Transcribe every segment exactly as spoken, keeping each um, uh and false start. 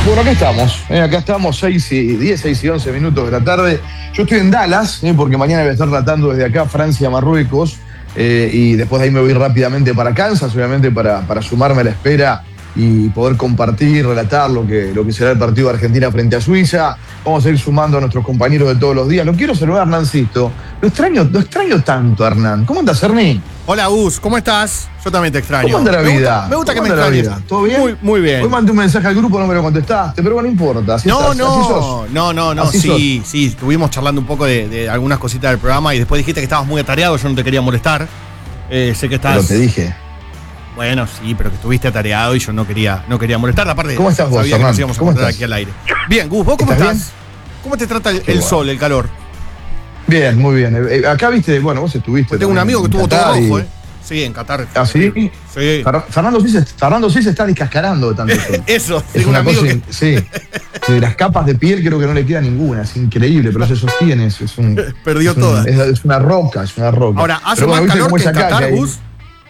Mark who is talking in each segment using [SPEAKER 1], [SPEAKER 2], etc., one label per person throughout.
[SPEAKER 1] Bueno, acá estamos, eh, acá estamos, seis y diez, seis y once minutos de la tarde. Yo estoy en Dallas, eh, porque mañana voy a estar tratando desde acá Francia, Marruecos, eh, y después de ahí me voy rápidamente para Kansas, obviamente para, para sumarme a la espera y poder compartir, relatar lo que, lo que será el partido de Argentina frente a Suiza. Vamos a ir sumando a nuestros compañeros de todos los días. Lo quiero saludar a Hernancito. Lo extraño, lo extraño tanto, Hernán. ¿Cómo andas, Herní?
[SPEAKER 2] Hola, Gus, ¿cómo estás? Yo también te extraño.
[SPEAKER 1] ¿Cómo anda la vida?
[SPEAKER 2] Me gusta, me gusta que me
[SPEAKER 1] extrañes. ¿Todo bien?
[SPEAKER 2] Muy, muy bien.
[SPEAKER 1] Hoy mandé un mensaje al grupo, no me lo contestaste, pero bueno, no importa. Así
[SPEAKER 2] no,
[SPEAKER 1] estás,
[SPEAKER 2] no,
[SPEAKER 1] así sos.
[SPEAKER 2] no, no, no,
[SPEAKER 1] Así
[SPEAKER 2] sí,
[SPEAKER 1] sos.
[SPEAKER 2] sí, estuvimos charlando un poco de, de algunas cositas del programa y después dijiste que estabas muy atareado, yo no te quería molestar. Eh, sé que estás...
[SPEAKER 1] Pero te dije.
[SPEAKER 2] Bueno, sí, pero que estuviste atareado y yo no quería, no quería molestar. Aparte,
[SPEAKER 1] ¿Cómo estás vos,
[SPEAKER 2] sabía que
[SPEAKER 1] Hernán?
[SPEAKER 2] nos íbamos a
[SPEAKER 1] ¿Cómo
[SPEAKER 2] encontrar
[SPEAKER 1] estás?
[SPEAKER 2] aquí al aire. Bien, Gus, ¿vos cómo
[SPEAKER 1] ¿Estás
[SPEAKER 2] estás? ¿Cómo te trata el,
[SPEAKER 1] Qué
[SPEAKER 2] el
[SPEAKER 1] bueno.
[SPEAKER 2] sol, el calor?
[SPEAKER 1] Bien, muy bien. Eh, acá viste, bueno, vos estuviste.
[SPEAKER 2] Tengo un
[SPEAKER 1] también
[SPEAKER 2] amigo que
[SPEAKER 1] en
[SPEAKER 2] estuvo todo
[SPEAKER 1] Qatar y-
[SPEAKER 2] rojo, ¿eh? Sí, en Qatar.
[SPEAKER 1] ¿Ah, sí?
[SPEAKER 2] Sí.
[SPEAKER 1] Fer- Fernando sí se, Fernando sí se está descascarando de tanto sol.
[SPEAKER 2] Eso,
[SPEAKER 1] Es
[SPEAKER 2] tengo un
[SPEAKER 1] una
[SPEAKER 2] amigo
[SPEAKER 1] cosa,
[SPEAKER 2] que...
[SPEAKER 1] in- sí. Sí, las capas de piel creo que no le queda ninguna, es increíble, pero se sostiene, es, es un,
[SPEAKER 2] Perdió
[SPEAKER 1] es un-
[SPEAKER 2] todas.
[SPEAKER 1] Es, es una roca, es una roca.
[SPEAKER 2] Ahora, ¿hace
[SPEAKER 1] Pero bueno,
[SPEAKER 2] más
[SPEAKER 1] ¿viste
[SPEAKER 2] calor
[SPEAKER 1] cómo
[SPEAKER 2] que
[SPEAKER 1] es
[SPEAKER 2] en
[SPEAKER 1] acá,
[SPEAKER 2] Qatar,
[SPEAKER 1] que hay-
[SPEAKER 2] Gus?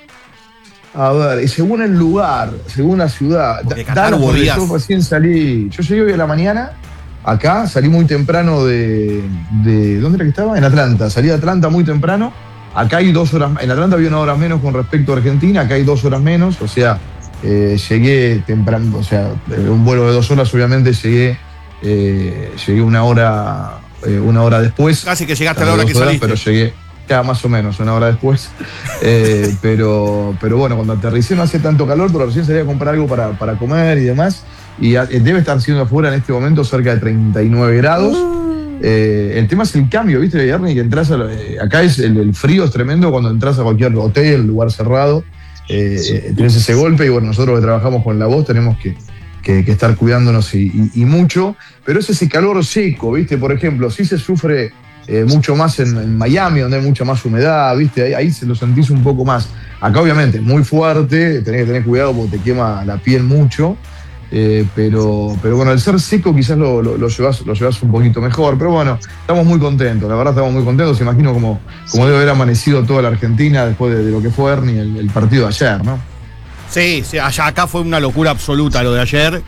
[SPEAKER 1] A ver, y según el lugar, según la ciudad.
[SPEAKER 2] Porque
[SPEAKER 1] Da-
[SPEAKER 2] Qatar
[SPEAKER 1] Dallas,
[SPEAKER 2] hubo
[SPEAKER 1] donde
[SPEAKER 2] días.
[SPEAKER 1] yo recién salí, yo llegué hoy a la mañana, acá, salí muy temprano de, de. ¿Dónde era que estaba? En Atlanta. Salí de Atlanta muy temprano. Acá hay dos horas, en Atlanta había una hora menos con respecto a Argentina, acá hay dos horas menos, o sea, eh, llegué temprano, o sea, eh, un vuelo de dos horas, obviamente llegué, eh, llegué una hora, eh, una hora después.
[SPEAKER 2] Casi que llegaste a la hora
[SPEAKER 1] Dos
[SPEAKER 2] que
[SPEAKER 1] horas,
[SPEAKER 2] saliste.
[SPEAKER 1] Pero llegué, ya más o menos, una hora después. Eh, pero, pero bueno, cuando aterricé no hace tanto calor, pero recién salí a comprar algo para, para comer y demás. Y a- debe estar siendo afuera en este momento cerca de treinta y nueve grados. Eh, el tema es el cambio, ¿viste, Ernie? Que entras a, lo- eh, acá es el, el frío es tremendo cuando entras a cualquier hotel, lugar cerrado. Eh, eh, tienes ese golpe y bueno, nosotros que trabajamos con la voz tenemos que, que- que estar cuidándonos y, y- y mucho. Pero es ese calor seco, ¿viste? Por ejemplo, sí se sufre eh, mucho más en, en Miami, donde hay mucha más humedad, ¿viste? Ahí, ahí se lo sentís un poco más. Acá obviamente es muy fuerte, tenés que tener cuidado porque te quema la piel mucho. Eh, pero, pero bueno, al ser seco quizás lo, lo, lo, llevas, lo llevas un poquito mejor. Pero bueno, estamos muy contentos, la verdad estamos muy contentos. Imagino como, como debe haber amanecido toda la Argentina después de, de lo que fue Ernie el, el partido de ayer, ¿no?
[SPEAKER 2] Sí, sí, allá acá fue una locura absoluta lo de ayer.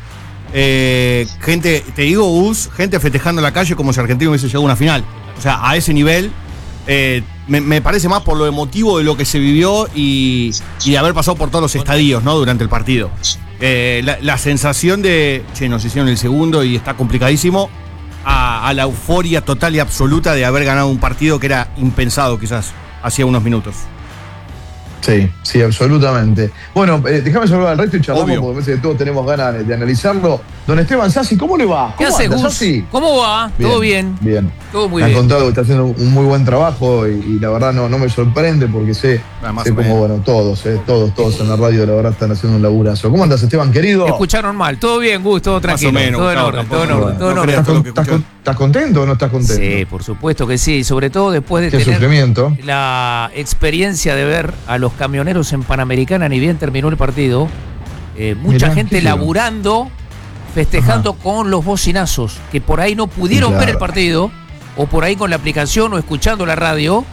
[SPEAKER 2] Eh, gente, te digo, Gus, gente festejando en la calle como si Argentina hubiese llegado a una final. O sea, a ese nivel. eh, me, me parece más por lo emotivo de lo que se vivió y, y de haber pasado por todos los estadios, ¿no? Durante el partido. Eh, la, la sensación de, che, nos hicieron el segundo y está complicadísimo, a, a la euforia total y absoluta de haber ganado un partido que era impensado quizás hacía unos minutos.
[SPEAKER 1] Sí, sí, absolutamente. Bueno, eh, déjame saludar al resto y charlamos
[SPEAKER 2] Obvio.
[SPEAKER 1] porque me parece que todos tenemos ganas de, de analizarlo. Don Esteban Sassi, ¿cómo le va?
[SPEAKER 3] ¿Qué
[SPEAKER 1] ¿Cómo
[SPEAKER 3] haces,
[SPEAKER 1] anda,
[SPEAKER 3] Gus?
[SPEAKER 1] Sassi?
[SPEAKER 3] ¿Cómo va? ¿Todo bien?
[SPEAKER 1] Bien.
[SPEAKER 3] Todo muy
[SPEAKER 1] me han
[SPEAKER 3] bien.
[SPEAKER 1] contado que está haciendo un muy buen trabajo y, y la verdad no, no me sorprende porque sé,
[SPEAKER 2] Ah, más
[SPEAKER 1] sé
[SPEAKER 2] o
[SPEAKER 1] como,
[SPEAKER 2] menos.
[SPEAKER 1] bueno, todos, eh, todos, todos en la radio la verdad están haciendo un laburazo. ¿Cómo andas, Esteban, querido?
[SPEAKER 3] Escucharon mal. Todo bien, Gus, todo tranquilo.
[SPEAKER 2] menos,
[SPEAKER 3] todo en
[SPEAKER 2] Gustavo,
[SPEAKER 3] orden,
[SPEAKER 2] tampoco.
[SPEAKER 3] todo en orden,
[SPEAKER 1] Bueno,
[SPEAKER 3] todo en
[SPEAKER 2] no
[SPEAKER 3] orden.
[SPEAKER 2] creas
[SPEAKER 1] ¿Estás,
[SPEAKER 2] todo lo que
[SPEAKER 1] con- estás
[SPEAKER 2] escuchás.
[SPEAKER 1] con- estás contento o no estás contento?
[SPEAKER 3] Sí, por supuesto que sí. Sobre todo después de
[SPEAKER 1] Qué
[SPEAKER 3] tener
[SPEAKER 1] sufrimiento.
[SPEAKER 3] la experiencia de ver a los camioneros en Panamericana ni bien terminó el partido. Eh, mucha
[SPEAKER 1] Mirá,
[SPEAKER 3] gente
[SPEAKER 1] ¿qué hicieron?
[SPEAKER 3] laburando, festejando con los bocinazos, que por ahí no pudieron
[SPEAKER 1] Claro.
[SPEAKER 3] ver el partido, o por ahí con la aplicación o escuchando la radio,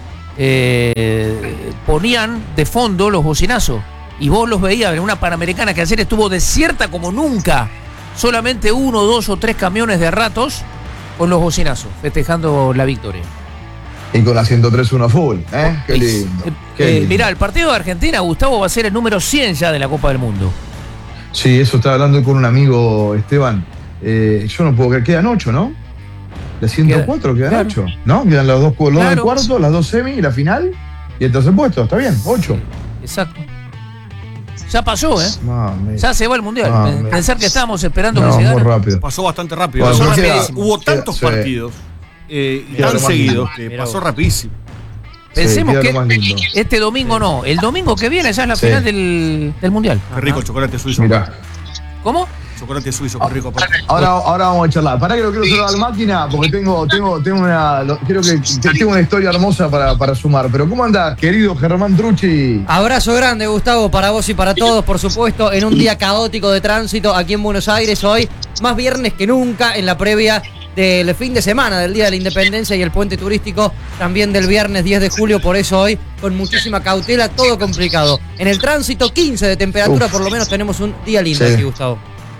[SPEAKER 3] eh, ponían de fondo los bocinazos. Y vos los veías en una Panamericana que ayer estuvo desierta como nunca. Solamente uno, dos o tres camiones de ratos con los bocinazos, festejando la victoria.
[SPEAKER 1] Y con la ciento tres uno full, ¿eh? Qué lindo.
[SPEAKER 3] Eh,
[SPEAKER 1] qué
[SPEAKER 3] eh,
[SPEAKER 1] lindo.
[SPEAKER 3] mirá, el partido de Argentina, Gustavo, va a ser el número cien ya de la Copa del Mundo.
[SPEAKER 1] Sí, eso estaba hablando con un amigo, Esteban. Eh, yo no puedo creer, quedan ocho, ¿no? De ciento cuatro quedan
[SPEAKER 3] claro.
[SPEAKER 1] ocho, ¿no? Quedan los dos, los
[SPEAKER 3] Claro.
[SPEAKER 1] del cuarto, las dos semi y la final. Y el tercer puesto, está bien, ocho.
[SPEAKER 3] Exacto. Ya pasó, ¿eh?
[SPEAKER 1] Mami.
[SPEAKER 3] Ya se va el Mundial.
[SPEAKER 1] Ah,
[SPEAKER 3] Pen-
[SPEAKER 1] me-
[SPEAKER 3] Pensar que estábamos esperando
[SPEAKER 1] No,
[SPEAKER 3] que
[SPEAKER 1] muy
[SPEAKER 3] llegara.
[SPEAKER 1] rápido.
[SPEAKER 2] Pasó bastante rápido.
[SPEAKER 1] Bueno,
[SPEAKER 2] Pasó
[SPEAKER 3] queda-
[SPEAKER 2] rapidísimo. Hubo
[SPEAKER 1] queda-
[SPEAKER 2] tantos
[SPEAKER 1] sí.
[SPEAKER 2] partidos eh, y
[SPEAKER 1] Queda
[SPEAKER 2] tan
[SPEAKER 1] lo más
[SPEAKER 2] seguidos
[SPEAKER 1] lindo.
[SPEAKER 2] que
[SPEAKER 3] Mirá
[SPEAKER 2] pasó
[SPEAKER 3] vos.
[SPEAKER 2] rapidísimo.
[SPEAKER 3] Pensemos
[SPEAKER 1] Sí, queda
[SPEAKER 3] que
[SPEAKER 1] lo más lindo.
[SPEAKER 3] este domingo no. El domingo que viene ya es la
[SPEAKER 1] Sí.
[SPEAKER 3] final del, del Mundial.
[SPEAKER 2] Qué rico el chocolate suizo.
[SPEAKER 1] Mirá.
[SPEAKER 3] ¿Cómo?
[SPEAKER 2] Chocolate suizo, qué rico. papá.
[SPEAKER 1] Ahora, ahora vamos a charlar. Pará que lo quiero saludar al máquina porque tengo, tengo, tengo una. lo- Quiero que, que tengo una historia hermosa para, para sumar. Pero ¿cómo andás, querido Germán Trucci?
[SPEAKER 4] Abrazo grande, Gustavo, para vos y para todos, por supuesto, en un día caótico de tránsito aquí en Buenos Aires hoy, más viernes que nunca, en la previa del fin de semana del Día de la Independencia y el puente turístico también del viernes diez de julio, por eso hoy con muchísima cautela, todo complicado. En el tránsito quince de temperatura,
[SPEAKER 1] Uf.
[SPEAKER 4] por lo menos tenemos un día lindo
[SPEAKER 1] Sí.
[SPEAKER 4] aquí, Gustavo.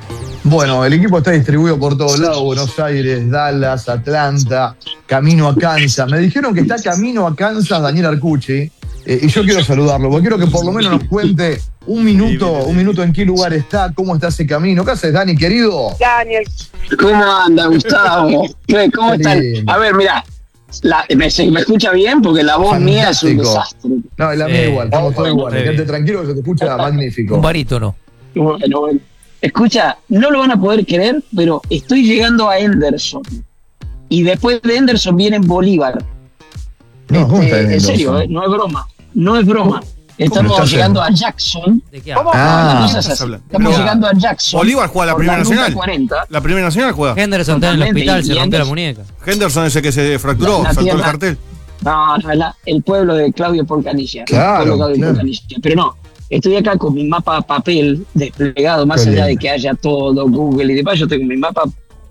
[SPEAKER 1] Bueno, el equipo está distribuido por todos lados, Buenos Aires, Dallas, Atlanta, camino a Kansas. Me dijeron que está camino a Kansas Daniel Arcucci, eh, y yo quiero saludarlo, porque quiero que por lo menos nos cuente un minuto, un minuto en qué lugar está, cómo está ese camino. ¿Qué haces, Dani, querido?
[SPEAKER 5] Daniel. ¿Cómo anda, Gustavo? ¿Cómo están? A ver, mirá, la, me, me escucha bien porque la voz
[SPEAKER 1] Fantástico.
[SPEAKER 5] Mía es un desastre.
[SPEAKER 1] No, la mía
[SPEAKER 3] Eh,
[SPEAKER 1] igual, estamos todos igual.
[SPEAKER 3] bien.
[SPEAKER 1] Quédate tranquilo que se te escucha magnífico.
[SPEAKER 3] Un barítono.
[SPEAKER 5] Bueno, bueno. Escucha, no lo van a poder creer, pero estoy llegando a Henderson. Y después de Henderson viene Bolívar.
[SPEAKER 1] No, ¿cómo está
[SPEAKER 5] Eh, en
[SPEAKER 1] Henderson?
[SPEAKER 5] serio, eh, no es broma. No es broma.
[SPEAKER 1] ¿Cómo
[SPEAKER 5] Estamos
[SPEAKER 1] estás
[SPEAKER 5] llegando
[SPEAKER 1] en-
[SPEAKER 5] a Jackson.
[SPEAKER 3] ¿De qué
[SPEAKER 5] ¿Cómo?
[SPEAKER 3] hablas?
[SPEAKER 1] Ah.
[SPEAKER 5] No, no seas
[SPEAKER 2] ¿Estás
[SPEAKER 5] así.
[SPEAKER 2] hablando?
[SPEAKER 5] Estamos
[SPEAKER 2] Pero-
[SPEAKER 5] llegando a Jackson.
[SPEAKER 2] Bolívar juega la
[SPEAKER 5] por
[SPEAKER 2] Primera
[SPEAKER 5] ruta
[SPEAKER 2] Nacional.
[SPEAKER 5] cuarenta.
[SPEAKER 2] La Primera Nacional juega.
[SPEAKER 4] Henderson está en el
[SPEAKER 5] Totalmente,
[SPEAKER 4] hospital,
[SPEAKER 5] y-
[SPEAKER 4] se
[SPEAKER 5] y
[SPEAKER 4] rompió la
[SPEAKER 5] Henderson-
[SPEAKER 4] muñeca.
[SPEAKER 2] Henderson ese que se fracturó,
[SPEAKER 5] La- la
[SPEAKER 2] saltó el
[SPEAKER 5] tierra.
[SPEAKER 2] cartel.
[SPEAKER 5] No, no, la- el pueblo de Claudio Polcanilla.
[SPEAKER 1] Claro,
[SPEAKER 5] el pueblo de Claudio
[SPEAKER 1] claro.
[SPEAKER 5] Polcanilla. Pero no, estoy acá con mi mapa papel desplegado, más
[SPEAKER 1] Qué
[SPEAKER 5] allá
[SPEAKER 1] lindo.
[SPEAKER 5] de que haya todo, Google y demás, yo tengo mi mapa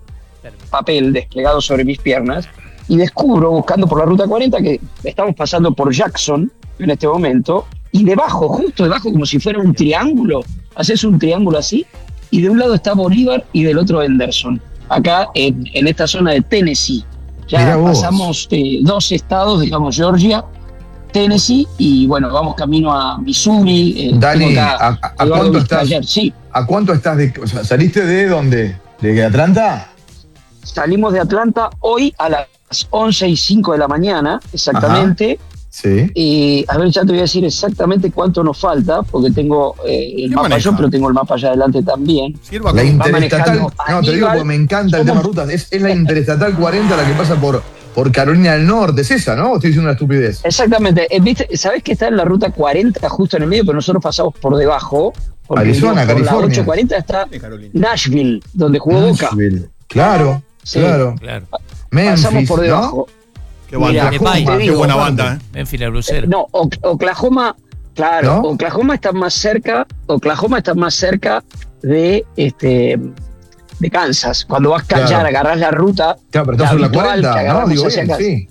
[SPEAKER 5] papel desplegado sobre mis piernas y descubro, buscando por la ruta cuarenta, que estamos pasando por Jackson en este momento, y debajo, justo debajo, como si fuera un triángulo, haces un triángulo así, y de un lado está Bolívar y del otro Henderson, acá en, en esta zona de Tennessee.
[SPEAKER 1] Mirá
[SPEAKER 5] Ya
[SPEAKER 1] vos.
[SPEAKER 5] pasamos eh, dos estados, digamos Georgia, Tennessee, y bueno, vamos camino a Missouri. eh,
[SPEAKER 1] Dani,
[SPEAKER 5] tengo acá
[SPEAKER 1] ¿a, a- a
[SPEAKER 5] Eduardo
[SPEAKER 1] cuánto estás?
[SPEAKER 5] Vizcayer. Sí,
[SPEAKER 1] ¿A cuánto estás de, o sea, saliste de dónde? ¿De Atlanta?
[SPEAKER 5] salimos de Atlanta hoy a las once y cinco de la mañana, exactamente.
[SPEAKER 1] Sí.
[SPEAKER 5] Y a ver, ya te voy a decir exactamente cuánto nos falta, porque tengo eh, el
[SPEAKER 2] ¿Qué
[SPEAKER 5] mapa
[SPEAKER 2] maneja?
[SPEAKER 5] yo, pero tengo el mapa allá adelante también.
[SPEAKER 2] Sirva
[SPEAKER 1] La
[SPEAKER 2] como-
[SPEAKER 1] interestatal,
[SPEAKER 5] manejando
[SPEAKER 1] no, te digo
[SPEAKER 5] Aníbal.
[SPEAKER 1] porque me encanta el tema rutas, es, es la interestatal cuarenta la que pasa por, por Carolina del Norte, es esa, ¿no? ¿O estoy diciendo una estupidez?
[SPEAKER 5] Exactamente. Eh, ¿viste? ¿Sabés que está en la ruta cuarenta justo en el medio, pero nosotros pasamos por debajo? Porque
[SPEAKER 1] Arizona,
[SPEAKER 5] por la
[SPEAKER 1] California.
[SPEAKER 5] ochocientos cuarenta está
[SPEAKER 2] de Carolina.
[SPEAKER 5] Nashville, donde jugó Boca.
[SPEAKER 1] Nashville. Claro,
[SPEAKER 5] Sí.
[SPEAKER 1] claro.
[SPEAKER 3] Claro.
[SPEAKER 1] Memphis,
[SPEAKER 5] Pasamos por
[SPEAKER 1] ¿no?
[SPEAKER 5] debajo.
[SPEAKER 2] Qué banda.
[SPEAKER 5] Mira,
[SPEAKER 3] Depay.
[SPEAKER 1] Oklahoma,
[SPEAKER 5] te
[SPEAKER 2] Qué
[SPEAKER 5] digo,
[SPEAKER 2] buena
[SPEAKER 1] aparte.
[SPEAKER 2] banda, ¿eh?
[SPEAKER 3] Memphis la Brucera.
[SPEAKER 5] No, O- Oklahoma, claro,
[SPEAKER 1] ¿No?
[SPEAKER 5] Oklahoma está más cerca, Oklahoma está más cerca de este de Kansas. Cuando vas a
[SPEAKER 1] Claro.
[SPEAKER 5] callar, agarrás la ruta.
[SPEAKER 1] Claro, pero estás
[SPEAKER 5] la
[SPEAKER 1] sobre la
[SPEAKER 5] habitual
[SPEAKER 1] cuarenta,
[SPEAKER 5] que
[SPEAKER 1] ¿no?
[SPEAKER 5] agarramos
[SPEAKER 1] Digo
[SPEAKER 5] hacia
[SPEAKER 1] bien,
[SPEAKER 5] acá.
[SPEAKER 1] sí.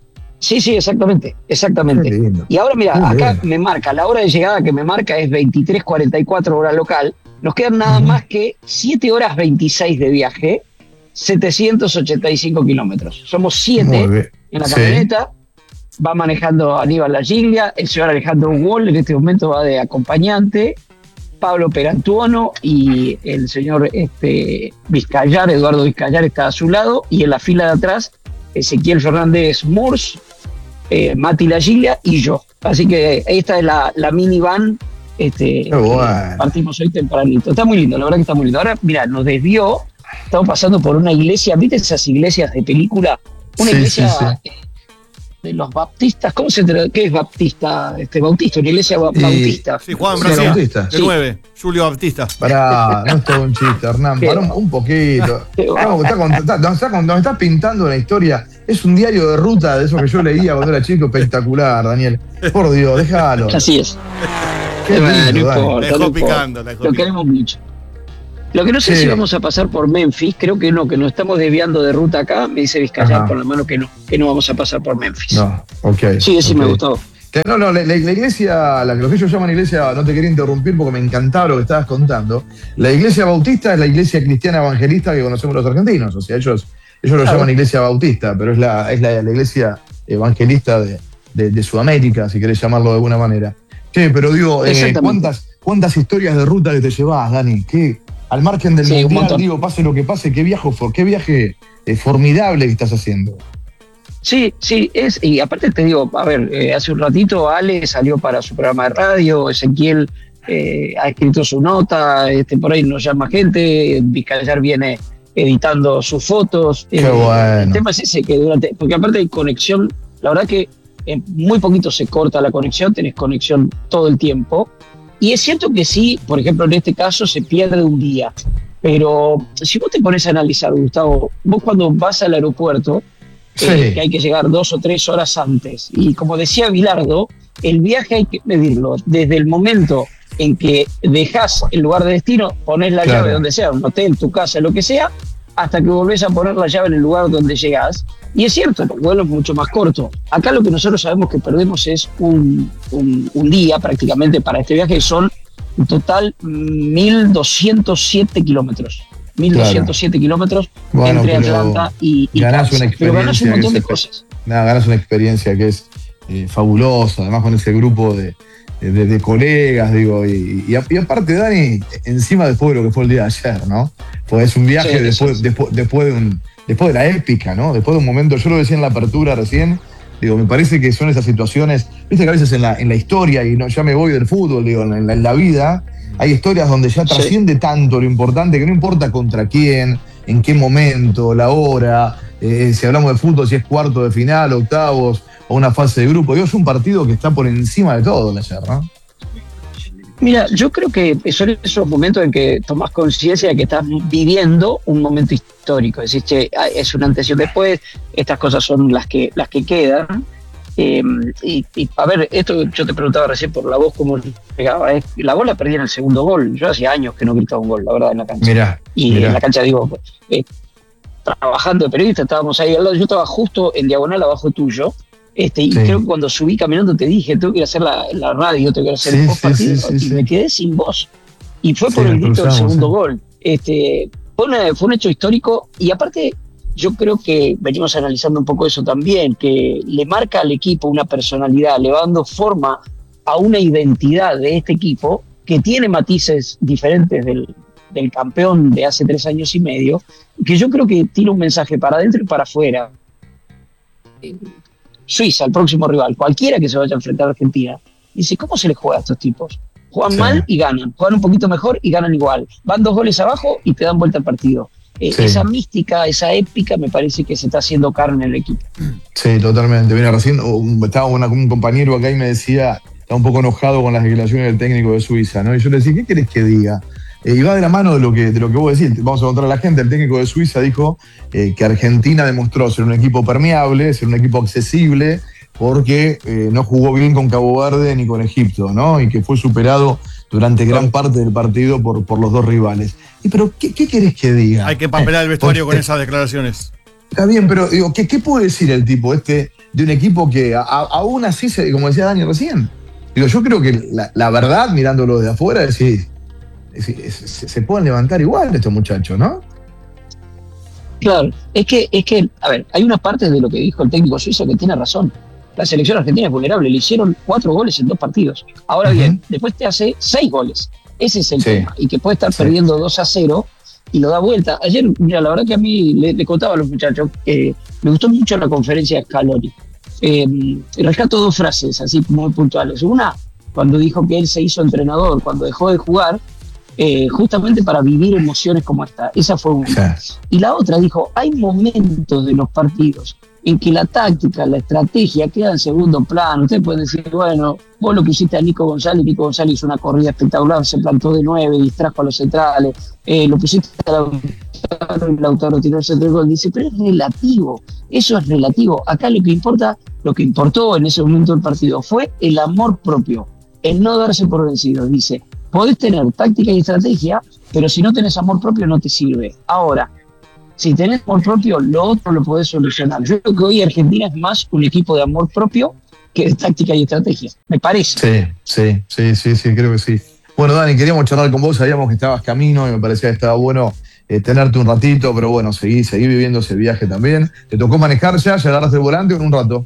[SPEAKER 5] Sí, sí, exactamente, exactamente.
[SPEAKER 1] Qué lindo.
[SPEAKER 5] Y ahora mira,
[SPEAKER 1] Qué
[SPEAKER 5] acá
[SPEAKER 1] bien.
[SPEAKER 5] me marca, la hora de llegada que me marca es veintitrés cuarenta y cuatro hora local. Nos quedan nada más que siete horas veintiséis de viaje, setecientos ochenta y cinco kilómetros. Somos
[SPEAKER 1] Muy
[SPEAKER 5] siete
[SPEAKER 1] bien.
[SPEAKER 5] en la
[SPEAKER 1] Sí.
[SPEAKER 5] camioneta. Va manejando Aníbal Lagiglia, el señor Alejandro Wall en este momento va de acompañante, Pablo Perantuono y el señor este, Vizcayar, Eduardo Vizcayar está a su lado, y en la fila de atrás Ezequiel Fernández Mors, eh, Mati Lagiglia y yo. Así que esta es la, la minivan. Este,
[SPEAKER 1] Qué bueno.
[SPEAKER 5] que partimos hoy tempranito. Está muy lindo, la verdad que está muy lindo. Ahora, mira, nos desvió, estamos pasando por una iglesia, ¿viste esas iglesias de película? Una
[SPEAKER 1] Sí,
[SPEAKER 5] iglesia
[SPEAKER 1] sí, sí.
[SPEAKER 5] eh, de los baptistas, ¿cómo se tra- ¿Qué es baptista? Este, bautista, una iglesia ba-
[SPEAKER 1] Y-
[SPEAKER 5] bautista.
[SPEAKER 2] Sí, juega en
[SPEAKER 1] Sí,
[SPEAKER 2] Brasil.
[SPEAKER 1] Bautista.
[SPEAKER 2] De
[SPEAKER 5] Sí.
[SPEAKER 2] nueve. Julio Baptista.
[SPEAKER 1] Pará, no es todo un chiste, Hernán.
[SPEAKER 5] Qué
[SPEAKER 1] Pará un,
[SPEAKER 5] va.
[SPEAKER 1] un poquito.
[SPEAKER 5] Qué va.
[SPEAKER 1] No, está cont- está- nos, está, cont- nos está pintando una historia. Es un diario de ruta de eso que yo leía cuando era chico, espectacular, Daniel. Por Dios, déjalo.
[SPEAKER 5] Así es.
[SPEAKER 1] Qué
[SPEAKER 5] Bueno,
[SPEAKER 1] lindo,
[SPEAKER 5] no
[SPEAKER 1] Dani.
[SPEAKER 5] importa,
[SPEAKER 2] La dejó
[SPEAKER 5] no importa.
[SPEAKER 2] picando, la dejó
[SPEAKER 5] Lo
[SPEAKER 2] picando.
[SPEAKER 5] queremos mucho. Lo que no sé
[SPEAKER 1] Sí.
[SPEAKER 5] si vamos a pasar por Memphis, creo que no, que nos estamos desviando de ruta acá. Me dice Vizcayar
[SPEAKER 1] Ajá.
[SPEAKER 5] con la mano que no, que no vamos a pasar por Memphis.
[SPEAKER 1] No, ok.
[SPEAKER 5] Sí, sí, me
[SPEAKER 1] ok.
[SPEAKER 5] gustó.
[SPEAKER 1] Que No, no, la, la- la iglesia, la, lo que ellos llaman iglesia, no te quería interrumpir porque me encantaba lo que estabas contando. La iglesia bautista es la iglesia cristiana evangelista que conocemos los argentinos. O sea, ellos, ellos lo
[SPEAKER 5] Claro.
[SPEAKER 1] llaman iglesia bautista, pero es la, es la, la iglesia evangelista de, de- de Sudamérica, si querés llamarlo de alguna manera. Sí, pero digo, eh,
[SPEAKER 5] Exactamente.
[SPEAKER 1] ¿cuántas, ¿cuántas historias de ruta que te llevás, Dani? ¿Qué, al margen del
[SPEAKER 5] Sí, un
[SPEAKER 1] mundial,
[SPEAKER 5] montón.
[SPEAKER 1] digo, pase lo que pase, qué viaje, qué viaje eh, formidable que estás haciendo.
[SPEAKER 5] Sí, sí, es, y aparte te digo, a ver, eh, hace un ratito Ale salió para su programa de radio, Ezequiel eh, ha escrito su nota, este, por ahí nos llama gente, Vizcayar viene editando sus fotos.
[SPEAKER 1] Qué
[SPEAKER 5] Eh,
[SPEAKER 1] bueno.
[SPEAKER 5] El tema es ese, que durante, porque aparte hay conexión, la verdad que en muy poquito se corta la conexión, tenés conexión todo el tiempo, y es cierto que sí, por ejemplo, en este caso se pierde un día, pero si vos te pones a analizar, Gustavo, vos cuando vas al aeropuerto,
[SPEAKER 1] Sí.
[SPEAKER 5] eh, que hay que llegar dos o tres horas antes. Y como decía Bilardo, el viaje hay que medirlo desde el momento en que dejas el lugar de destino, pones la
[SPEAKER 1] Claro.
[SPEAKER 5] llave donde sea, un hotel, tu casa, lo que sea, hasta que volvés a poner la llave en el lugar donde llegás. Y es cierto, el vuelo es mucho más corto. Acá lo que nosotros sabemos que perdemos es un, un, un día prácticamente para este viaje, son en total mil doscientos siete kilómetros. mil doscientos siete claro. kilómetros bueno, entre Atlanta y, y
[SPEAKER 1] ganás una
[SPEAKER 5] pero ganás un montón de cosas.
[SPEAKER 1] Nada, ganás una experiencia que es eh, fabulosa, además con ese grupo de, de, de colegas, digo, y, y, y aparte, Dani, encima después de lo que fue el día de ayer, ¿no? Pues es un viaje sí, después, después, después, de un, después de la épica, ¿no? Después de un momento, yo lo decía en la apertura recién, digo, me parece que son esas situaciones, viste que a veces en la, en la historia, y no, ya me voy del fútbol, digo, en la, en la vida, hay historias donde ya trasciende sí. tanto lo importante, que no importa contra quién, en qué momento, la hora, eh, si hablamos de fútbol, si es cuarto de final, octavos, o una fase de grupo. Digo, es un partido que está por encima de todo el ayer, ¿no?
[SPEAKER 5] Mira, yo creo que son esos momentos en que tomás conciencia de que estás viviendo un momento histórico. Decís, che, es un antes y un después, estas cosas son las que, las que quedan. Eh, y, y a ver, esto yo te preguntaba recién por la voz, cómo pegaba. Eh. La voz la perdí en el segundo gol. Yo hacía años que no gritaba un gol, la verdad, en la cancha.
[SPEAKER 1] Mirá,
[SPEAKER 5] y
[SPEAKER 1] mirá.
[SPEAKER 5] en la cancha, digo, eh, trabajando de periodista, estábamos ahí al lado. Yo estaba justo en diagonal abajo tuyo. Este, y sí. creo que cuando subí caminando te dije, tengo que ir a hacer la, la radio, tengo que ir a hacer
[SPEAKER 1] sí,
[SPEAKER 5] el post partido,
[SPEAKER 1] sí, sí,
[SPEAKER 5] y
[SPEAKER 1] sí.
[SPEAKER 5] me quedé sin voz. Y fue
[SPEAKER 1] sí,
[SPEAKER 5] por el grito del segundo
[SPEAKER 1] sí.
[SPEAKER 5] gol. Este, fue, una, fue un hecho histórico, y aparte yo creo que venimos analizando un poco eso también, que le marca al equipo una personalidad, le va dando forma a una identidad de este equipo que tiene matices diferentes del, del campeón de hace tres años y medio, que yo creo que tiene un mensaje para adentro y para afuera. Suiza, el próximo rival, cualquiera que se vaya a enfrentar a Argentina, dice, ¿cómo se les juega a estos tipos? Juegan sí. mal y ganan, juegan un poquito mejor y ganan igual. Van dos goles abajo y te dan vuelta al partido. Eh, sí. Esa mística, esa épica, me parece que se está haciendo carne en el equipo.
[SPEAKER 1] Sí, totalmente. Mira, recién un, estaba una, un compañero acá y me decía, estaba un poco enojado con las declaraciones del técnico de Suiza, ¿no? Y yo le decía, ¿qué querés que diga? Eh, y va de la mano de lo que, de lo que vos decís. Vamos a contar a la gente. El técnico de Suiza dijo eh, que Argentina demostró ser un equipo permeable, ser un equipo accesible, porque eh, no jugó bien con Cabo Verde ni con Egipto, ¿no? Y que fue superado durante gran parte del partido por, por los dos rivales. Y pero, ¿qué, qué querés que diga?
[SPEAKER 2] Hay que papelar el vestuario
[SPEAKER 1] Porque,
[SPEAKER 2] con esas declaraciones.
[SPEAKER 1] Está bien, pero digo, ¿qué, qué puede decir el tipo este de un equipo que a, a, aún así, se, como decía Dani recién? Digo, yo creo que la, la verdad, mirándolo de afuera, es decir, es, es, se, se pueden levantar igual estos muchachos, ¿no?
[SPEAKER 5] Claro, es que, es que, a ver, hay una parte de lo que dijo el técnico suizo que tiene razón. La selección argentina es vulnerable, le hicieron cuatro goles en dos partidos. Ahora uh-huh. bien, después te hace seis goles. Ese es el sí. tema. Y que puede estar sí. perdiendo dos a cero y lo da vuelta. Ayer, mira, la verdad que a mí le, le contaba a los muchachos que me gustó mucho la conferencia de Scaloni. Eh, rescato dos frases así muy puntuales. Una, cuando dijo que él se hizo entrenador, cuando dejó de jugar, eh, justamente para vivir emociones como esta. Esa fue una. Sí. Y la otra dijo, hay momentos de los partidos en que la táctica, la estrategia queda en segundo plano. Ustedes pueden decir, bueno, vos lo que hiciste a Nico González, Nico González hizo una corrida espectacular, se plantó de nueve, distrajo a los centrales, eh, lo pusiste a Lautaro y Lautaro tiró el centro del gol. Dice, pero es relativo, eso es relativo. Acá lo que importa, lo que importó en ese momento del partido fue el amor propio, el no darse por vencido. Dice, podés tener táctica y estrategia, pero si no tenés amor propio no te sirve. Ahora, si tenés amor propio, lo otro lo podés solucionar. Yo creo que hoy Argentina es más un equipo de amor propio que de táctica y estrategia, me parece.
[SPEAKER 1] Sí, sí, sí, sí, sí, creo que sí. Bueno, Dani, queríamos charlar con vos, sabíamos que estabas camino y me parecía que estaba bueno eh, tenerte un ratito, pero bueno, seguí, seguí viviendo ese viaje también. ¿Te tocó manejar ya? ¿Ya agarraste el volante o en un rato?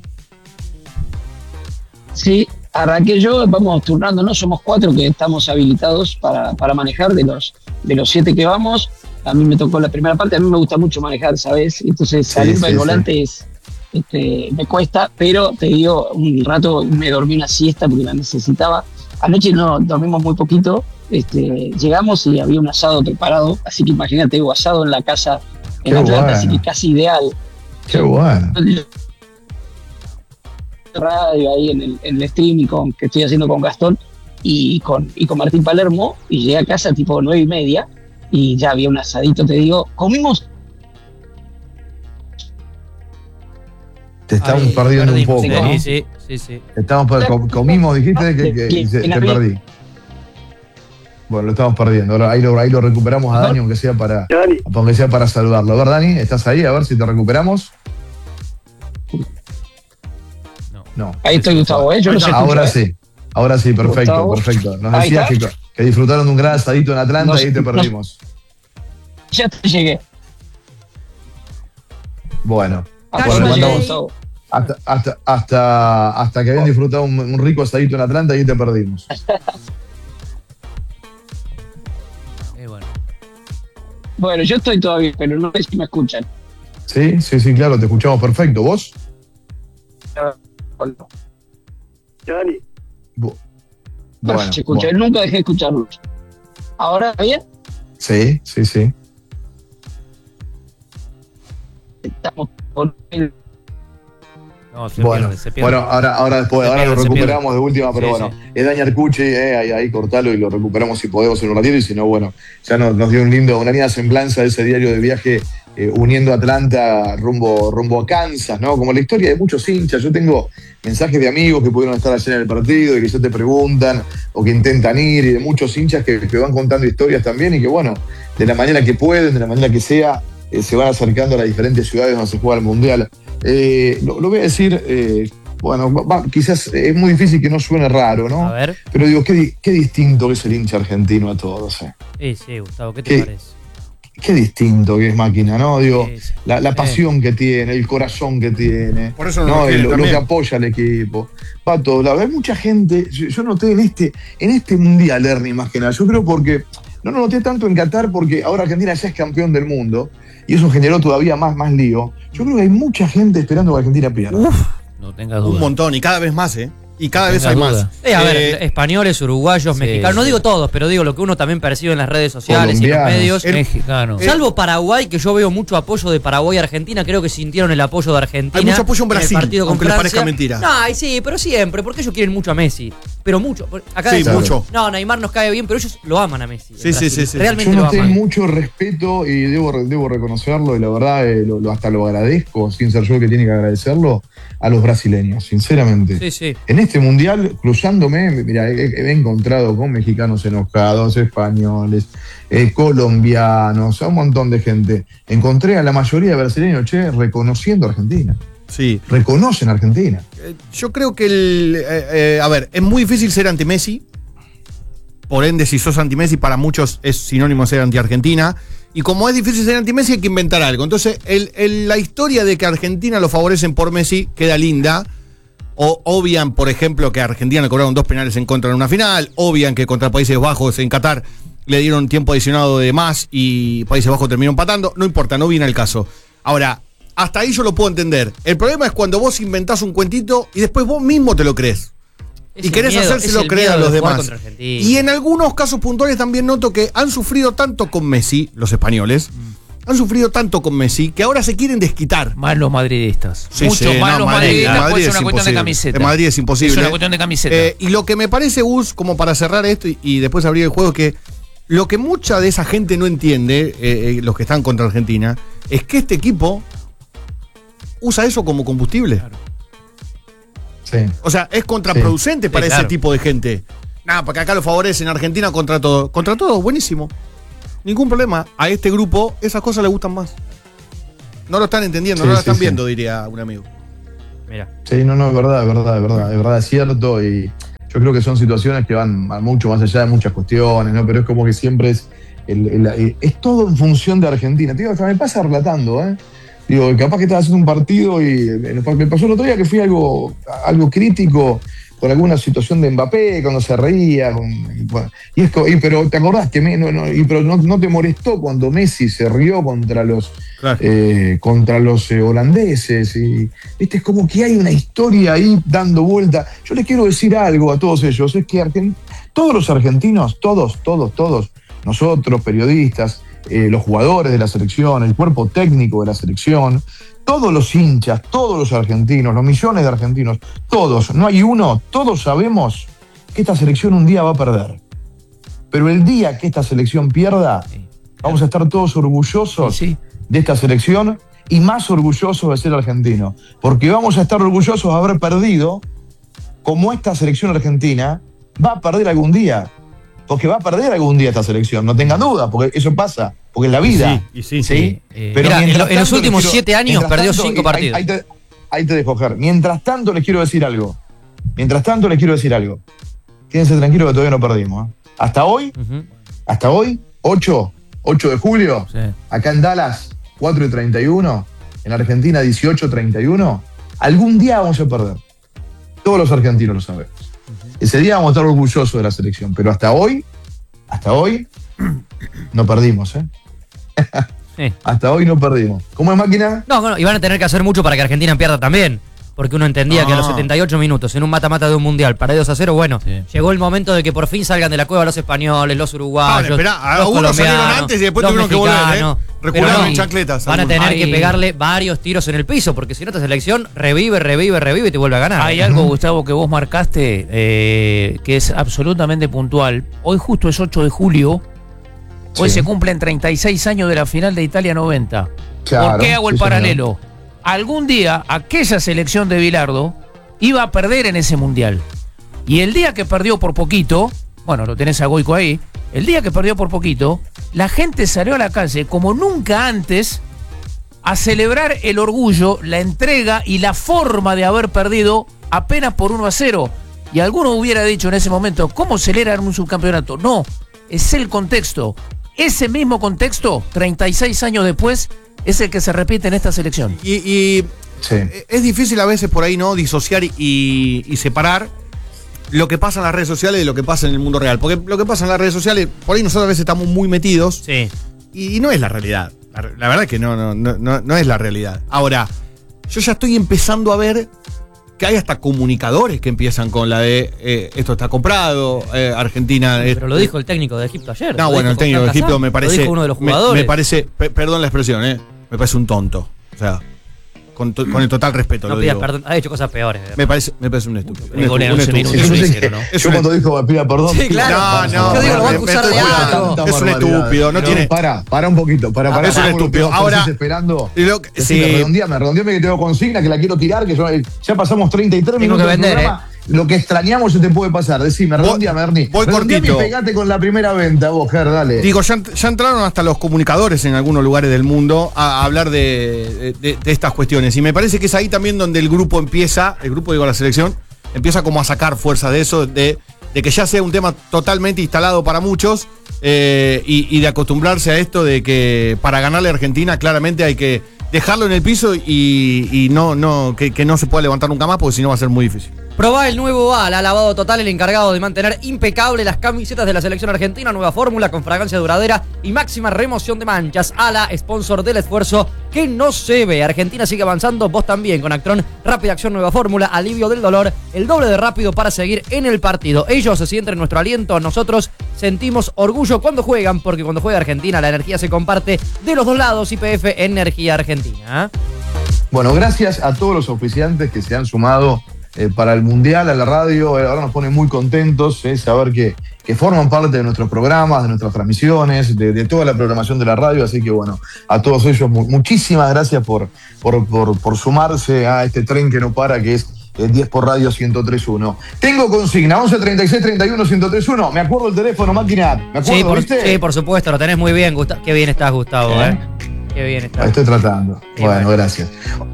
[SPEAKER 5] Sí, arranqué yo, vamos turnándonos, somos cuatro que estamos habilitados para, para manejar de los, de los siete que vamos. A mí me tocó la primera parte, a mí me gusta mucho manejar, ¿sabes? Entonces
[SPEAKER 1] sí,
[SPEAKER 5] salir
[SPEAKER 1] sí,
[SPEAKER 5] del
[SPEAKER 1] sí.
[SPEAKER 5] volante es, este, me cuesta, pero te digo, un rato me dormí una siesta porque la necesitaba. Anoche no dormimos muy poquito, este, llegamos y había un asado preparado, así que imagínate, hubo asado en la casa en
[SPEAKER 1] Qué
[SPEAKER 5] Atlanta,
[SPEAKER 1] bueno.
[SPEAKER 5] así que casi ideal.
[SPEAKER 1] Qué bueno.
[SPEAKER 5] Radio ahí en el, en el streaming con, que estoy haciendo con Gastón y con, y con Martín Palermo, y llegué a casa tipo nueve y media y ya había un asadito, te digo, comimos.
[SPEAKER 1] Te estamos
[SPEAKER 3] Ay,
[SPEAKER 1] perdiendo un
[SPEAKER 3] perdimos,
[SPEAKER 1] poco, ¿no?
[SPEAKER 3] Sí, sí, sí, sí.
[SPEAKER 1] Estamos per- comimos, dijiste que, que
[SPEAKER 5] Bien,
[SPEAKER 1] se-
[SPEAKER 5] en
[SPEAKER 1] te
[SPEAKER 5] abril.
[SPEAKER 1] perdí. Bueno, lo estamos perdiendo. Ahora ahí lo, ahí lo recuperamos a Dani, aunque sea para, aunque sea para saludarlo. A ver, Dani, ¿estás ahí? A ver si te recuperamos.
[SPEAKER 3] No.
[SPEAKER 1] No.
[SPEAKER 5] Ahí estoy, Gustavo, ¿eh? Yo no sé.
[SPEAKER 1] Ahora sí. Ahora sí, perfecto,
[SPEAKER 5] Gustavo.
[SPEAKER 1] perfecto. Nos
[SPEAKER 5] Ahí
[SPEAKER 1] decías que,
[SPEAKER 5] está.
[SPEAKER 1] que disfrutaron de un gran asadito en Atlanta
[SPEAKER 5] No
[SPEAKER 1] y ahí
[SPEAKER 5] sé,
[SPEAKER 1] te
[SPEAKER 5] no-
[SPEAKER 1] perdimos.
[SPEAKER 5] Ya te llegué.
[SPEAKER 1] Bueno,
[SPEAKER 5] Hasta
[SPEAKER 1] bueno,
[SPEAKER 5] ya
[SPEAKER 1] le mandamos-
[SPEAKER 5] llegamos.
[SPEAKER 1] hasta, hasta, hasta, hasta que habían disfrutado un, un rico asadito en Atlanta y ahí te perdimos.
[SPEAKER 3] Eh, bueno.
[SPEAKER 5] Bueno, yo estoy todavía, pero no sé si me escuchan.
[SPEAKER 1] Sí, sí, sí, claro, te escuchamos perfecto. ¿Vos?
[SPEAKER 5] Dani.
[SPEAKER 1] Bu-
[SPEAKER 5] No
[SPEAKER 1] Bueno,
[SPEAKER 5] se escucha,
[SPEAKER 1] bueno.
[SPEAKER 5] nunca dejé de escucharlos. ¿Ahora bien?
[SPEAKER 1] Sí, sí, sí.
[SPEAKER 5] Estamos con el...
[SPEAKER 3] No, se
[SPEAKER 1] Bueno,
[SPEAKER 3] pierde, se pierde.
[SPEAKER 1] bueno, ahora, ahora después,
[SPEAKER 3] Se
[SPEAKER 1] ahora
[SPEAKER 3] pierde,
[SPEAKER 1] lo
[SPEAKER 3] se
[SPEAKER 1] recuperamos
[SPEAKER 3] pierde.
[SPEAKER 1] de última, pero
[SPEAKER 3] Sí,
[SPEAKER 1] bueno,
[SPEAKER 3] sí.
[SPEAKER 1] es Dani Arcucci, eh, ahí, ahí cortalo y lo recuperamos si podemos en un ratito, y si no, bueno, ya nos, nos dio un lindo, una linda semblanza de ese diario de viaje eh, uniendo Atlanta rumbo, rumbo a Kansas, ¿no? Como la historia de muchos hinchas. Yo tengo mensajes de amigos que pudieron estar ayer en el partido y que ya te preguntan o que intentan ir, y de muchos hinchas que, que van contando historias también y que, bueno, de la manera que pueden, de la manera que sea, eh, se van acercando a las diferentes ciudades donde se juega el Mundial. Eh, lo, lo voy a decir, eh, bueno, va- va- quizás es muy difícil que no suene raro, ¿no?
[SPEAKER 3] A ver.
[SPEAKER 1] Pero digo, qué, di- qué distinto que es el hincha argentino a todos, eh.
[SPEAKER 3] Sí, sí, Gustavo, ¿qué te
[SPEAKER 1] ¿Qué?
[SPEAKER 3] parece?
[SPEAKER 1] Qué distinto que es Máquina, ¿no? Digo,
[SPEAKER 3] Sí, sí.
[SPEAKER 1] la, la
[SPEAKER 3] Sí.
[SPEAKER 1] pasión que tiene, el corazón que tiene,
[SPEAKER 2] Por eso no
[SPEAKER 1] ¿no?
[SPEAKER 2] lo quiere
[SPEAKER 1] Y lo, lo
[SPEAKER 2] también.
[SPEAKER 1] que apoya al equipo. Va a todos lados. Hay mucha gente, yo, yo noté en este, en este mundial, Ernie, más que nada, yo creo porque, no lo noté tanto en Qatar porque ahora Argentina ya es campeón del mundo y eso generó todavía más, más lío. Yo creo que hay mucha gente esperando que Argentina pierda.
[SPEAKER 3] Uf, no tengas duda.
[SPEAKER 2] Un montón, y cada vez más, ¿eh? Y cada
[SPEAKER 3] No
[SPEAKER 2] vez
[SPEAKER 3] tengas
[SPEAKER 2] hay
[SPEAKER 3] duda.
[SPEAKER 2] más.
[SPEAKER 4] Eh, a ver,
[SPEAKER 2] Eh,
[SPEAKER 4] españoles, uruguayos,
[SPEAKER 3] sí,
[SPEAKER 4] mexicanos, no
[SPEAKER 3] sí.
[SPEAKER 4] digo todos, pero digo lo que uno también percibe en las redes sociales y en los
[SPEAKER 1] Colombianos.
[SPEAKER 4] medios.
[SPEAKER 2] El-
[SPEAKER 3] Mexicano.
[SPEAKER 2] eh,
[SPEAKER 4] Salvo Paraguay, que yo veo mucho apoyo de Paraguay a Argentina, creo que sintieron el apoyo de Argentina.
[SPEAKER 2] Hay mucho apoyo en Brasil,
[SPEAKER 4] el partido con
[SPEAKER 2] aunque les
[SPEAKER 4] Francia.
[SPEAKER 2] parezca mentira.
[SPEAKER 4] No, y sí, pero siempre, porque ellos quieren mucho a Messi. Pero mucho. Acá
[SPEAKER 2] Sí,
[SPEAKER 4] decimos,
[SPEAKER 2] mucho.
[SPEAKER 4] No, Neymar nos cae bien, pero ellos lo aman a Messi. en
[SPEAKER 2] Sí, sí,
[SPEAKER 4] Brasil.
[SPEAKER 2] sí, sí.
[SPEAKER 4] Realmente
[SPEAKER 1] Yo
[SPEAKER 4] lo
[SPEAKER 1] noté
[SPEAKER 4] aman.
[SPEAKER 1] mucho respeto y debo, debo reconocerlo, y la verdad eh, lo, lo- hasta lo agradezco, sin ser yo el que tiene que agradecerlo, a los brasileños, sinceramente.
[SPEAKER 4] Sí, sí.
[SPEAKER 1] En este mundial, cruzándome, mira, he, he encontrado con mexicanos enojados, españoles, eh, colombianos, a un montón de gente. Encontré a la mayoría de brasileños, che, reconociendo a Argentina.
[SPEAKER 2] Sí.
[SPEAKER 1] Reconocen a Argentina.
[SPEAKER 2] Eh, Yo creo que el. eh, eh, a ver, es muy difícil ser anti-Messi. Por ende, si sos anti-Messi, para muchos es sinónimo de ser anti-Argentina. Y como es difícil ser anti-Messi, hay que inventar algo. Entonces, el- el- la historia de que a Argentina lo favorecen por Messi queda linda. O obvian, por ejemplo, que a Argentina le cobraron dos penales en contra en una final. Obvian que contra Países Bajos en Qatar le dieron tiempo adicionado de más y Países Bajos terminó empatando. No importa, no viene al caso. Ahora, hasta ahí yo lo puedo entender. El problema es cuando vos inventás un cuentito y después vos mismo te lo crees.
[SPEAKER 4] Es
[SPEAKER 2] Y
[SPEAKER 4] el
[SPEAKER 2] querés
[SPEAKER 4] miedo,
[SPEAKER 2] hacérselo
[SPEAKER 4] es el
[SPEAKER 2] creer a
[SPEAKER 4] miedo
[SPEAKER 2] los
[SPEAKER 4] de jugar
[SPEAKER 2] demás.
[SPEAKER 4] contra Argentina.
[SPEAKER 2] Y en algunos casos puntuales también noto que han sufrido tanto con Messi, los españoles, han sufrido tanto con Messi, que ahora se quieren desquitar.
[SPEAKER 3] Más los madridistas.
[SPEAKER 2] Sí,
[SPEAKER 3] Mucho
[SPEAKER 2] sí,
[SPEAKER 3] más
[SPEAKER 2] no,
[SPEAKER 3] los
[SPEAKER 2] Madrid,
[SPEAKER 3] madridistas,
[SPEAKER 2] Madrid
[SPEAKER 3] puede ser
[SPEAKER 2] es
[SPEAKER 3] una cuestión de
[SPEAKER 2] imposible.
[SPEAKER 3] camiseta.
[SPEAKER 2] En Madrid es imposible.
[SPEAKER 3] Es una cuestión de camiseta.
[SPEAKER 2] Eh, y lo que me parece, Gus, como para cerrar esto y, y después abrir el juego, es que lo que mucha de esa gente no entiende, eh, eh, los que están contra Argentina, es que este equipo usa eso como combustible.
[SPEAKER 1] Sí.
[SPEAKER 2] O sea, es contraproducente
[SPEAKER 3] Sí,
[SPEAKER 2] para
[SPEAKER 3] claro.
[SPEAKER 2] ese tipo de gente. Nada, porque acá lo favorecen Argentina contra todo. Contra todo, buenísimo. Ningún problema. A este grupo esas cosas le gustan más. No lo están entendiendo,
[SPEAKER 1] Sí,
[SPEAKER 2] no lo
[SPEAKER 1] sí,
[SPEAKER 2] están
[SPEAKER 1] sí.
[SPEAKER 2] viendo, diría un amigo.
[SPEAKER 4] Mira.
[SPEAKER 1] Sí, no, no, es verdad, es verdad, es verdad, es verdad, es cierto. Y yo creo que son situaciones que van a mucho más allá de muchas cuestiones, ¿no? Pero es como que siempre es. El- el- el- es todo en función de Argentina. Te digo, hasta me pasa relatando, ¿eh? Digo, capaz que estaba haciendo un partido y me pasó el otro día que fui algo, algo crítico con alguna situación de Mbappé, cuando se reía. Con, y, bueno, y es co- y, pero te acordás que me- no, no, y, pero no, no te molestó cuando Messi se rió contra los,
[SPEAKER 2] Claro.
[SPEAKER 1] eh, contra los eh, holandeses. Y, ¿viste? Es como que hay una historia ahí dando vuelta. Yo les quiero decir algo a todos ellos, es que Argen- todos los argentinos, todos, todos, todos, nosotros, periodistas, eh, los jugadores de la selección, el cuerpo técnico de la selección, todos los hinchas, todos los argentinos, los millones de argentinos, todos, no hay uno, todos sabemos que esta selección un día va a perder. Pero el día que esta selección pierda,
[SPEAKER 3] Sí.
[SPEAKER 1] vamos a estar todos orgullosos
[SPEAKER 3] Sí, sí.
[SPEAKER 1] de esta selección y más orgullosos de ser argentino. Porque vamos a estar orgullosos de haber perdido como esta selección argentina va a perder algún día. Porque va a perder algún día esta selección, no tengan duda, porque eso pasa, porque es la vida.
[SPEAKER 2] Sí, y sí,
[SPEAKER 1] ¿sí?
[SPEAKER 3] sí. Eh,
[SPEAKER 1] Pero
[SPEAKER 4] Mirá, en,
[SPEAKER 1] mientras
[SPEAKER 4] lo- en los
[SPEAKER 1] tanto,
[SPEAKER 4] últimos
[SPEAKER 1] les quiero-
[SPEAKER 4] siete años
[SPEAKER 1] mientras
[SPEAKER 4] perdió
[SPEAKER 1] tanto,
[SPEAKER 4] cinco
[SPEAKER 1] y ahí-
[SPEAKER 4] partidos.
[SPEAKER 1] Ahí, te, ahí te dejo, Ger. Mientras tanto, les quiero decir algo. Mientras tanto, les quiero decir algo. Quédense tranquilos que todavía no perdimos. ¿eh? Hasta hoy,
[SPEAKER 4] Ujú.
[SPEAKER 1] hasta hoy, ocho, ocho de julio,
[SPEAKER 3] Sí.
[SPEAKER 1] acá en Dallas, cuatro y treinta y uno, en Argentina, dieciocho treinta y uno, algún día vamos a perder. Todos los argentinos lo sabemos. Ese día vamos a estar orgullosos de la selección, pero hasta hoy, hasta hoy, no perdimos, ¿eh?
[SPEAKER 4] Sí.
[SPEAKER 1] Hasta hoy no perdimos. ¿Cómo es, Máquina?
[SPEAKER 4] No, bueno, y van a tener que hacer mucho para que Argentina pierda también. Porque uno entendía
[SPEAKER 2] No.
[SPEAKER 4] que a los setenta y ocho minutos, en un mata-mata de un mundial, para dos a cero, bueno,
[SPEAKER 3] Sí.
[SPEAKER 4] llegó el momento de que por fin salgan de la cueva los españoles, los uruguayos.
[SPEAKER 2] Ah, espera,
[SPEAKER 4] los
[SPEAKER 2] algunos salieron
[SPEAKER 4] colombianos,
[SPEAKER 2] antes y después
[SPEAKER 4] los
[SPEAKER 2] tuvieron que volver, ¿eh?
[SPEAKER 4] mexicanos.
[SPEAKER 2] Recularon
[SPEAKER 4] Pero
[SPEAKER 2] en chancletas.
[SPEAKER 4] Van a
[SPEAKER 2] algunos.
[SPEAKER 4] tener que
[SPEAKER 3] Hay-
[SPEAKER 4] pegarle varios tiros en el piso, porque si no, esta selección revive, revive, revive y te vuelve a ganar.
[SPEAKER 3] Hay algo, Gustavo, que vos marcaste eh, que es absolutamente puntual. Hoy justo es ocho de julio. Hoy
[SPEAKER 1] Sí.
[SPEAKER 3] se cumplen treinta y seis años de la final de Italia noventa.
[SPEAKER 1] Claro,
[SPEAKER 3] ¿Por qué hago el
[SPEAKER 1] sí, señor.
[SPEAKER 3] paralelo? Algún día aquella selección de Bilardo iba a perder en ese mundial. Y el día que perdió por poquito, bueno, lo tenés a Goico ahí, el día que perdió por poquito, la gente salió a la calle como nunca antes a celebrar el orgullo, la entrega y la forma de haber perdido apenas por uno a cero. Y alguno hubiera dicho en ese momento, ¿cómo celebran un subcampeonato? No, es el contexto. Ese mismo contexto, treinta y seis años después, es el que se repite en esta selección.
[SPEAKER 2] Y, y
[SPEAKER 1] Sí.
[SPEAKER 2] es difícil a veces por ahí, ¿no? Disociar y, y separar lo que pasa en las redes sociales de lo que pasa en el mundo real. Porque lo que pasa en las redes sociales, por ahí nosotros a veces estamos muy metidos
[SPEAKER 4] Sí.
[SPEAKER 2] y, y no es la realidad. La, la verdad es que no, no, no, no, no es la realidad. Ahora, yo ya estoy empezando a ver que hay hasta comunicadores que empiezan con la de eh, esto está comprado, eh, Argentina... es-
[SPEAKER 4] Pero lo dijo el técnico de Egipto ayer.
[SPEAKER 2] No,
[SPEAKER 4] lo
[SPEAKER 2] bueno,
[SPEAKER 4] dijo
[SPEAKER 2] el técnico de
[SPEAKER 4] Constant
[SPEAKER 2] Egipto
[SPEAKER 4] Kazan,
[SPEAKER 2] me parece...
[SPEAKER 4] Lo dijo uno de los
[SPEAKER 2] me-
[SPEAKER 4] jugadores.
[SPEAKER 2] Me, parece, pe- perdón la expresión, ¿eh? Me parece un tonto. O sea, con, to- con el total respeto
[SPEAKER 4] No
[SPEAKER 2] lo
[SPEAKER 4] pidas
[SPEAKER 2] digo.
[SPEAKER 4] perdón. Ha hecho cosas peores.
[SPEAKER 2] Me parece, me parece un estúpido. Un
[SPEAKER 3] El golero
[SPEAKER 2] estúpido,
[SPEAKER 3] no
[SPEAKER 2] un
[SPEAKER 3] se
[SPEAKER 2] estúpido.
[SPEAKER 3] mintió.
[SPEAKER 1] Yo,
[SPEAKER 3] Eso
[SPEAKER 1] sé
[SPEAKER 3] hicieron,
[SPEAKER 1] que-
[SPEAKER 3] ¿no?
[SPEAKER 1] yo cuando dijo pida perdón.
[SPEAKER 4] Sí, claro.
[SPEAKER 2] No, no.
[SPEAKER 4] Yo digo, lo va a
[SPEAKER 2] me-
[SPEAKER 4] acusar
[SPEAKER 2] me-
[SPEAKER 4] de
[SPEAKER 2] me-
[SPEAKER 4] algo.
[SPEAKER 1] Tanta
[SPEAKER 2] Es un
[SPEAKER 1] barbaridad.
[SPEAKER 2] estúpido, no
[SPEAKER 1] No,
[SPEAKER 2] tiene...
[SPEAKER 1] Para, para un poquito. Para,
[SPEAKER 4] Ah,
[SPEAKER 1] para,
[SPEAKER 2] es un
[SPEAKER 1] para, porque
[SPEAKER 2] estúpido.
[SPEAKER 1] estás
[SPEAKER 2] Ahora-
[SPEAKER 1] esperando.
[SPEAKER 2] Y lo que-
[SPEAKER 1] Decime,
[SPEAKER 2] sí.
[SPEAKER 1] redondeame, redondeame que tengo consigna, que la quiero tirar, que yo, ya pasamos treinta y tres
[SPEAKER 4] Tengo
[SPEAKER 1] minutos
[SPEAKER 4] que
[SPEAKER 1] del
[SPEAKER 4] vender,
[SPEAKER 1] programa. Lo que extrañamos se te puede pasar. Decime,
[SPEAKER 2] Voy-
[SPEAKER 1] redondeame, Ernie.
[SPEAKER 2] voy
[SPEAKER 1] Redondeame
[SPEAKER 2] cortito.
[SPEAKER 1] y pegate con la primera venta, vos, Ger, dale.
[SPEAKER 2] Digo, ya, ent- ya entraron hasta los comunicadores en algunos lugares del mundo a, a hablar de, de- de estas cuestiones. Y me parece que es ahí también donde el grupo empieza, el grupo, digo, la selección, empieza como a sacar fuerza de eso, de, de que ya sea un tema totalmente instalado para muchos eh, y, y de acostumbrarse a esto de que para ganarle a Argentina claramente hay que dejarlo en el piso y, y no, no, que, que no se pueda levantar nunca más porque si no va a ser muy difícil.
[SPEAKER 4] Probá el nuevo Ala, lavado total, el encargado de mantener impecable las camisetas de la selección argentina. Nueva fórmula con fragancia duradera y máxima remoción de manchas. Ala, sponsor del esfuerzo que no se ve. Argentina sigue avanzando, vos también con Actron. Rápida acción, nueva fórmula, alivio del dolor, el doble de rápido para seguir en el partido. Ellos se sienten nuestro aliento, nosotros sentimos orgullo cuando juegan, porque cuando juega Argentina la energía se comparte de los dos lados. Y P F Energía Argentina.
[SPEAKER 1] Bueno, gracias a todos los oficiantes que se han sumado eh, para el Mundial, a la radio. Eh, ahora nos pone muy contentos eh, saber que, que forman parte de nuestros programas, de nuestras transmisiones, de, de toda la programación de la radio. Así que bueno, a todos ellos mu- muchísimas gracias por, por, por, por sumarse a este tren que no para, que es el diez por radio ciento tres punto uno. Tengo consigna, once treinta y seis treinta y uno ciento tres punto uno. Me acuerdo el teléfono, Máquina. ¿Me acuerdo,
[SPEAKER 4] Sí por,
[SPEAKER 1] viste?
[SPEAKER 4] sí, por supuesto, lo tenés muy bien, Gustavo. Qué bien estás, Gustavo,
[SPEAKER 1] ¿Eh?
[SPEAKER 4] ¿eh? Qué bien estás.
[SPEAKER 1] Estoy tratando.
[SPEAKER 4] Sí,
[SPEAKER 1] bueno,
[SPEAKER 4] bueno.
[SPEAKER 1] gracias.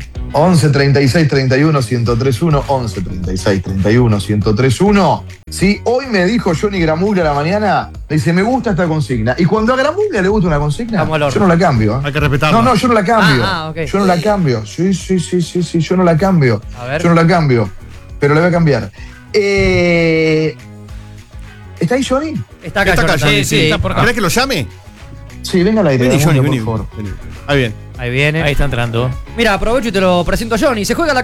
[SPEAKER 1] once treinta y seis treinta y uno ciento tres punto uno, once treinta y seis treinta y uno ciento tres punto uno. Sí, hoy me dijo Johnny Gramuglia a la mañana, me dice, me gusta esta consigna. Y cuando a Gramuglia le gusta una consigna,
[SPEAKER 4] Vamos al horno.
[SPEAKER 1] yo no la cambio. ¿eh?
[SPEAKER 2] Hay que respetarlo.
[SPEAKER 1] No, no, yo no la cambio.
[SPEAKER 4] Ah, ah, ok.
[SPEAKER 1] Yo no la cambio. Sí, sí, sí, sí, sí, yo no la cambio.
[SPEAKER 4] A ver.
[SPEAKER 1] Yo no la cambio. Pero la voy a cambiar. Eh, ¿Está ahí Johnny?
[SPEAKER 4] Está acá,
[SPEAKER 2] Está acá,
[SPEAKER 4] Jonathan.
[SPEAKER 2] Johnny,
[SPEAKER 4] Sí, sí.
[SPEAKER 3] está por acá.
[SPEAKER 2] ¿Querés que lo llame?
[SPEAKER 1] Sí, venga al aire.
[SPEAKER 2] Vení,
[SPEAKER 1] Gramuglia,
[SPEAKER 2] Johnny,
[SPEAKER 1] por
[SPEAKER 2] vení.
[SPEAKER 1] favor.
[SPEAKER 2] vení. Ahí bien.
[SPEAKER 4] Ahí viene.
[SPEAKER 3] Ahí está entrando.
[SPEAKER 4] Mira, aprovecho y te lo presento a Johnny. Se juega la